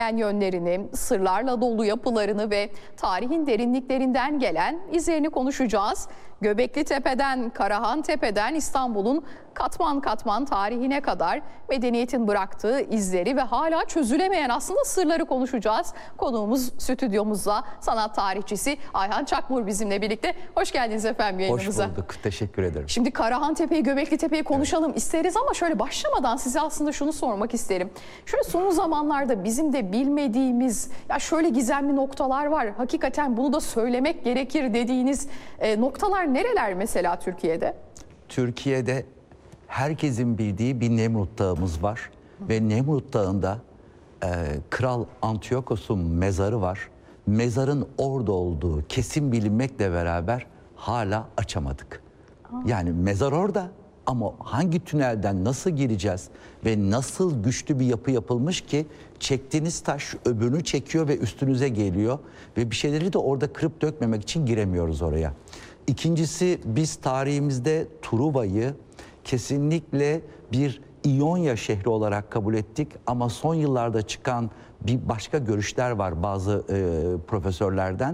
Yönlerini, sırlarla dolu yapılarını ve tarihin derinliklerinden gelen izlerini konuşacağız. Göbekli Tepe'den, Karahan Tepe'den İstanbul'un katman katman tarihine kadar medeniyetin bıraktığı izleri ve hala çözülemeyen aslında sırları konuşacağız. Konuğumuz stüdyomuzda sanat tarihçisi Ayhan Çakmur bizimle birlikte. Hoş geldiniz efendim yayınımıza. Hoş bulduk. Teşekkür ederim. Şimdi Karahan Tepe'yi, Göbekli Tepe'yi konuşalım isteriz ama şöyle başlamadan size aslında şunu sormak isterim. Şöyle son zamanlarda bizim de bilmediğimiz ya şöyle gizemli noktalar var. Hakikaten bunu da söylemek gerekir dediğiniz noktalar nereler mesela Türkiye'de? Türkiye'de herkesin bildiği bir Nemrut Dağımız var. Ve Nemrut Dağı'nda Kral Antiyokos'un mezarı var. Mezarın orada olduğu kesin bilinmekle beraber hala açamadık. Yani mezar orada ama hangi tünelden nasıl gireceğiz ve nasıl güçlü bir yapı yapılmış ki çektiğiniz taş öbürünü çekiyor ve üstünüze geliyor ve bir şeyleri de orada kırıp dökmemek için giremiyoruz oraya. İkincisi, biz tarihimizde Truva'yı kesinlikle bir İonya şehri olarak kabul ettik ama son yıllarda çıkan bir başka görüşler var bazı profesörlerden.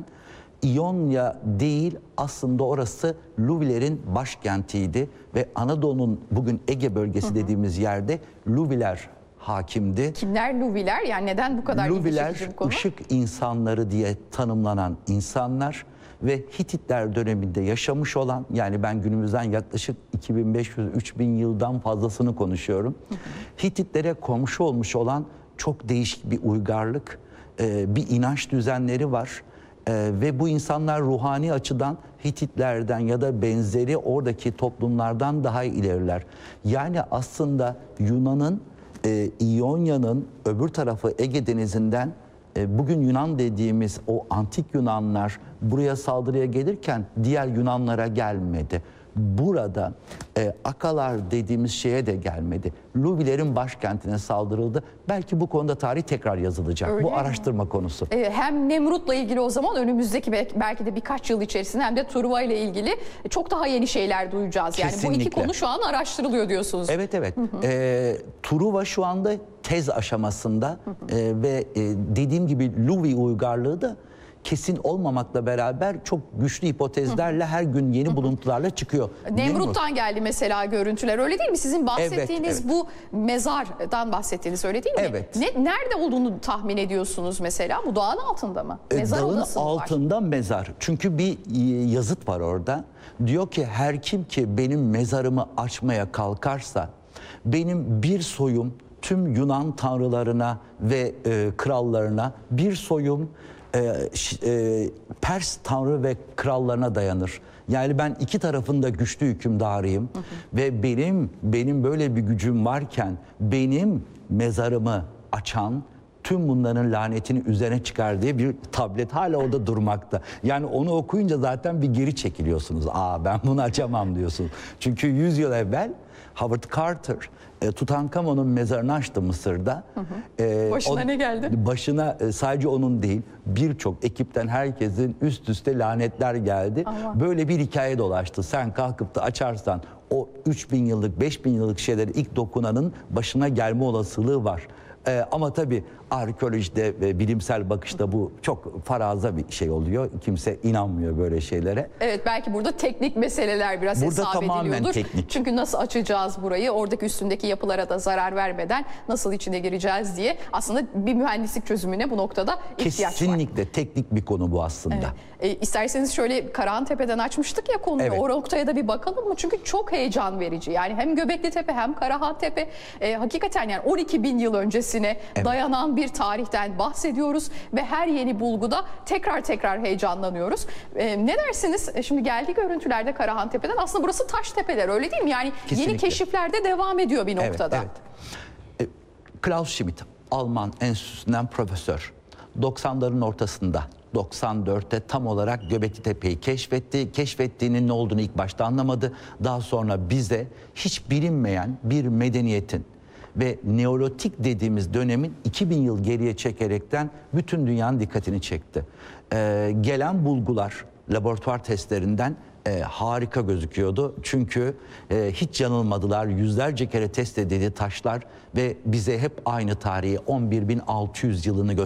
İonya değil, aslında orası Luvilerin başkentiydi ve Anadolu'nun bugün Ege bölgesi dediğimiz yerde Luviler hakimdi. Kimler Luviler? Yani neden bu kadar Luviler, ilgi çekici bu konu? ışık insanları diye tanımlanan insanlar ve Hititler döneminde yaşamış olan, yani ben günümüzden yaklaşık 2500-3000 yıldan fazlasını konuşuyorum. Hititlere komşu olmuş olan çok değişik bir uygarlık, bir inanç düzenleri var. Ve bu insanlar ruhani açıdan Hititlerden ya da benzeri oradaki toplumlardan daha ileriler. Yani aslında Yunan'ın, İonya'nın öbür tarafı Ege Denizi'nden bugün Yunan dediğimiz o antik Yunanlar buraya saldırıya gelirken diğer Yunanlara gelmedi. Burada Akalar dediğimiz şeye de gelmedi. Luvilerin başkentine saldırıldı. Belki bu konuda tarih tekrar yazılacak. Öyle bu mi? araştırma konusu. Hem Nemrut'la ilgili o zaman önümüzdeki belki de birkaç yıl içerisinde hem de Truva ile ilgili çok daha yeni şeyler duyacağız. Yani bu iki Kesinlikle. konu şu an araştırılıyor diyorsunuz. Evet evet. Truva şu anda tez aşamasında ve dediğim gibi Luvi uygarlığı da kesin olmamakla beraber çok güçlü hipotezlerle her gün yeni buluntularla çıkıyor. Nemrut'tan geldi mesela görüntüler, öyle değil mi? Sizin bahsettiğiniz Evet. bu mezardan bahsettiğiniz, öyle değil mi? Evet. Nerede olduğunu tahmin ediyorsunuz mesela? Bu dağın altında mı? Mezar Dağın odası mı var? altında mezar. Çünkü bir yazıt var orada. Diyor ki her kim ki benim mezarımı açmaya kalkarsa benim bir soyum tüm Yunan tanrılarına ve krallarına, bir soyum Pers tanrı ve krallarına dayanır. Yani ben iki tarafında güçlü hükümdarıyım ve benim böyle bir gücüm varken benim mezarımı açan tüm bunların lanetini üzerine çıkar diye bir tablet hala orada durmakta. Yani onu okuyunca zaten bir geri çekiliyorsunuz. Ben bunu açamam diyorsunuz. Çünkü 100 yıl evvel Howard Carter Tutankamon'un mezarını açtı Mısır'da. Başına ne geldi? Başına sadece onun değil, birçok ekipten herkesin üst üste lanetler geldi. Aman. Böyle bir hikaye dolaştı. Sen kalkıp da açarsan o 3000 yıllık, 5000 yıllık şeyleri ilk dokunanın başına gelme olasılığı var. Ama tabii arkeolojide ve bilimsel bakışta bu çok faraza bir şey oluyor. Kimse inanmıyor böyle şeylere. Evet, belki burada teknik meseleler biraz Burada hesap tamamen ediliyordur. teknik. Çünkü nasıl açacağız burayı, oradaki üstündeki yapılara da zarar vermeden nasıl içine gireceğiz diye aslında bir mühendislik çözümüne bu noktada ihtiyaç var. Kesinlikle teknik bir konu bu aslında. İsterseniz şöyle Karahan Tepe'den açmıştık ya konuyu, Evet. o noktaya da bir bakalım mı? Çünkü çok heyecan verici. Yani hem Göbekli Tepe hem Karahan Tepe hakikaten yani 12.000 yıl öncesine dayanan bir tarihten bahsediyoruz ve her yeni bulguda tekrar heyecanlanıyoruz. Ne dersiniz? Şimdi geldiği görüntülerde Karahan Tepe'den aslında burası taş tepeler, öyle değil mi? Yani Kesinlikle. yeni keşifler de devam ediyor bir noktada. Evet. Klaus Schmidt, Alman enstitüsünden profesör. 90'ların ortasında, 94'te tam olarak Göbekli Tepe'yi keşfetti. Keşfettiğinin ne olduğunu ilk başta anlamadı. Daha sonra bize hiç bilinmeyen bir medeniyetin ve Neolitik dediğimiz dönemin 2000 yıl geriye çekerekten bütün dünyanın dikkatini çekti. Gelen bulgular laboratuvar testlerinden harika gözüküyordu. Çünkü hiç yanılmadılar. Yüzlerce kere test edildi taşlar ve bize hep aynı tarihi 11.600 yılını gösterdi.